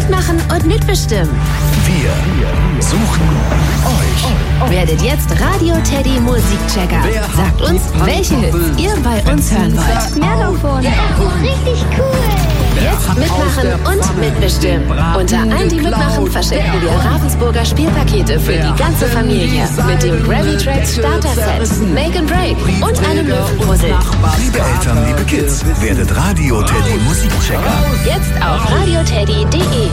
Mitmachen und mitbestimmen. Wir suchen euch. Werdet jetzt Radio Teddy Musikchecker. Sagt uns, welche Hits ihr bei uns hören wollt. Megafon. Richtig cool. Jetzt mitmachen und mitbestimmen. Unter allen, die mitmachen, verschenken wir Ravensburger Spielpakete für die ganze Familie. Mit dem Gravy Tracks Starter Set, Make and Break und einem Löwenpuzzle. Liebe Eltern, liebe Kids, werdet Radio Teddy Musikchecker. Jetzt auf radioteddy.de.